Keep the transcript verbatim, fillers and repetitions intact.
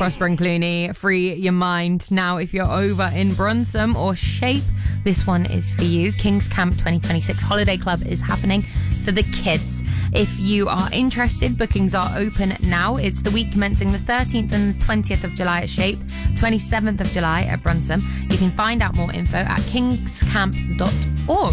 Prosper and Clooney, Free Your Mind. Now, if you're over in Brunsom or Shape, this one is for you. King's Camp twenty twenty-six Holiday Club is happening for the kids. If you are interested, bookings are open now. It's the week commencing the thirteenth and the twentieth of July at Shape, twenty-seventh of July at Brunsom. You can find out more info at kingscamp dot org.